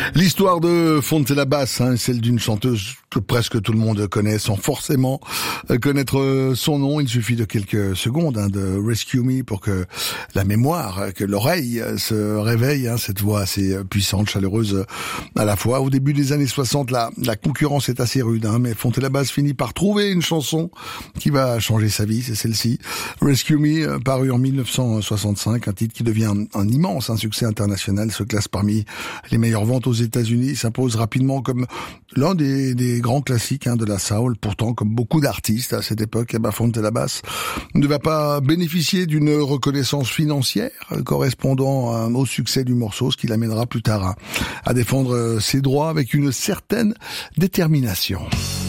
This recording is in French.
L'histoire de Fontella Bass, celle d'une chanteuse que presque tout le monde connaît sans forcément connaître son nom. Il suffit de quelques secondes de Rescue Me pour que la mémoire, que l'oreille se réveille, cette voix assez puissante, chaleureuse à la fois. Au début des années 60, la concurrence est assez rude, mais Fontella Bass finit par trouver une chanson qui va changer sa vie, c'est celle-ci. Rescue Me, paru en 1965, un titre qui devient un immense succès international, se classe parmi les meilleures ventes aux États-Unis, s'impose rapidement comme l'un des grands classiques de la soul. Pourtant, comme beaucoup d'artistes à cette époque, Fontella Bass ne va pas bénéficier d'une reconnaissance financière correspondant au succès du morceau, ce qui l'amènera plus tard à défendre ses droits avec une certaine détermination.